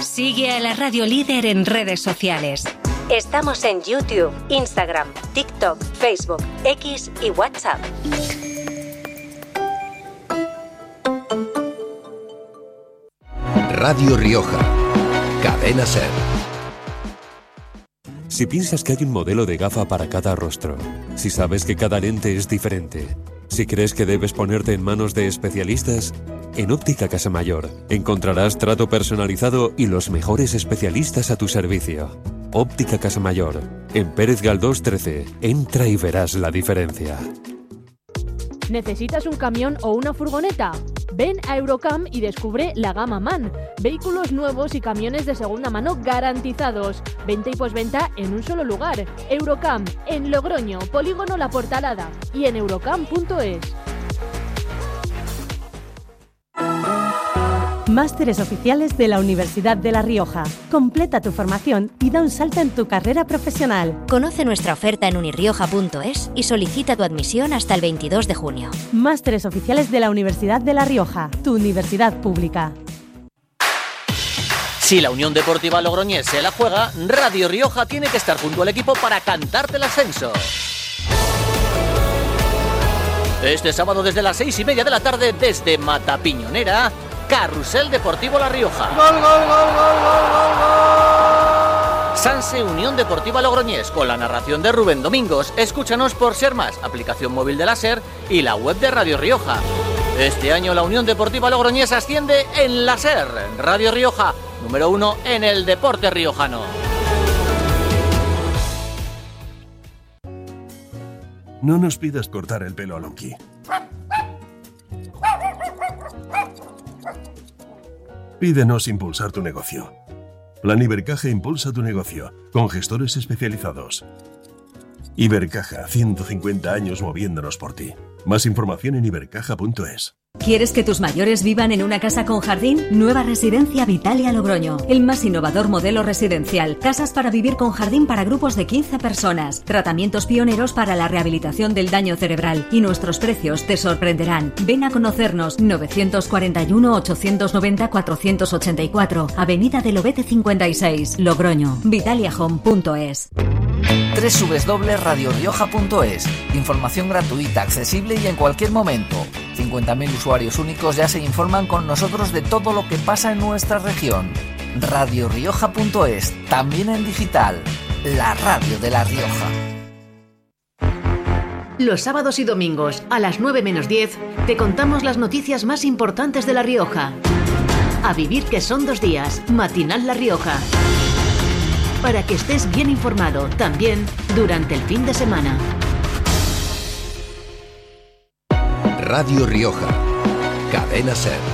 Sigue a la Radio Líder en redes sociales. Estamos en YouTube, Instagram, TikTok, Facebook, X y WhatsApp. Radio Rioja, Cadena SER. Si piensas que hay un modelo de gafa para cada rostro, si sabes que cada lente es diferente, si crees que debes ponerte en manos de especialistas, en Óptica Casamayor encontrarás trato personalizado y los mejores especialistas a tu servicio. Óptica Casamayor, en Pérez Galdós 13. Entra y verás la diferencia. ¿Necesitas un camión o una furgoneta? Ven a Eurocam y descubre la gama MAN. Vehículos nuevos y camiones de segunda mano garantizados. Venta y posventa en un solo lugar. Eurocam, en Logroño, Polígono La Portalada y en eurocam.es. Másteres oficiales de la Universidad de La Rioja. Completa tu formación y da un salto en tu carrera profesional. Conoce nuestra oferta en unirrioja.es y solicita tu admisión hasta el 22 de junio. Másteres oficiales de la Universidad de La Rioja, tu universidad pública. Si la Unión Deportiva Logroñés se la juega, Radio Rioja tiene que estar junto al equipo para cantarte el ascenso. Este sábado desde las 6:30 de la tarde, desde Matapiñonera, Carrusel Deportivo La Rioja. ¡Gol, gol, gol, gol, gol, gol! Sanse Unión Deportiva Logroñés, con la narración de Rubén Domingos. Escúchanos por Ser Más, aplicación móvil de la SER y la web de Radio Rioja. Este año la Unión Deportiva Logroñés asciende en la SER. Radio Rioja, número 1 en el deporte riojano. No nos pidas cortar el pelo a Lonqui. Pídenos impulsar tu negocio. Plan Ibercaja impulsa tu negocio, con gestores especializados. Ibercaja, 150 años moviéndonos por ti. Más información en ibercaja.es. ¿Quieres que tus mayores vivan en una casa con jardín? Nueva Residencia Vitalia Logroño. El más innovador modelo residencial. Casas para vivir con jardín para grupos de 15 personas. Tratamientos pioneros para la rehabilitación del daño cerebral. Y nuestros precios te sorprenderán. Ven a conocernos. 941-890-484. Avenida del Lobete 56, Logroño. vitaliahome.es. www.radiorioja.es. Información gratuita, accesible y en cualquier momento. 50.000 usuarios únicos ya se informan con nosotros de todo lo que pasa en nuestra región. radiorioja.es, también en digital. La radio de La Rioja. Los sábados y domingos a las 9 menos 10 te contamos las noticias más importantes de La Rioja. A vivir que son 2 días, Matinal La Rioja. Para que estés bien informado también durante el fin de semana. Radio Rioja, Cadena SER.